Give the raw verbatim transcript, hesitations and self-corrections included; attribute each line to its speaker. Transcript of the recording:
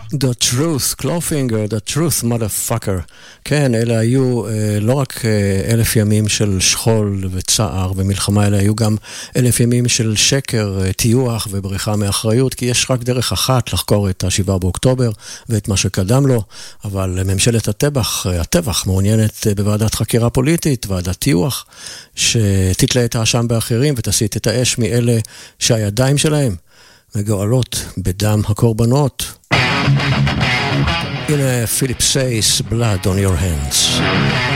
Speaker 1: The truth, Clawfinger, the truth, motherfucker. כן, אלה היו אה, לא רק אה, אלף ימים של שכול וצער ומלחמה, אלה היו גם אלף ימים של שקר, אה, טיוח ובריחה מאחריות, כי יש רק דרך אחת לחקור את השבעה באוקטובר ואת מה שקדם לו, אבל ממשלת הטבח, אה, הטבח מעוניינת אה, בוועדת חקירה פוליטית, ועדת טיוח, שתתלה את האשם באחרים ותסיט את האש מאלה שהידיים שלהם מגועלות בדם הקורבנות. הנה פיליפ סייס, Blood on your hands.